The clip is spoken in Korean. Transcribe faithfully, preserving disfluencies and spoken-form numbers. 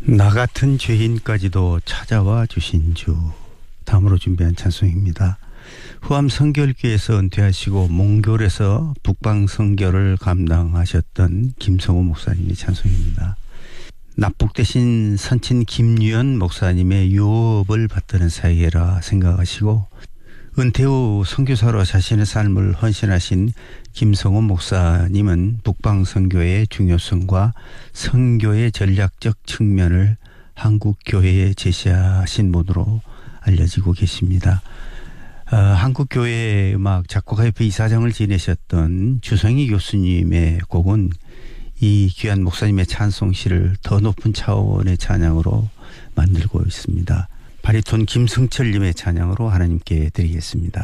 나 같은 죄인까지도 찾아와 주신 주. 다음으로 준비한 찬송입니다. 후암 성결교에서 은퇴하시고 몽골에서 북방 선교를 감당하셨던 김성호 목사님의 찬송입니다. 납북 대신 선친 김유연 목사님의 유업을 받드는 사이라 생각하시고 은퇴 후 선교사로 자신의 삶을 헌신하신 김성호 목사님은 북방 선교의 중요성과 선교의 전략적 측면을 한국 교회에 제시하신 분으로 알려지고 계십니다. 어, 한국 교회 음악 작곡가협회 이사장을 지내셨던 주성희 교수님의 곡은 이 귀한 목사님의 찬송시를 더 높은 차원의 찬양으로 만들고 있습니다. 바리톤 김승철님의 찬양으로 하나님께 드리겠습니다.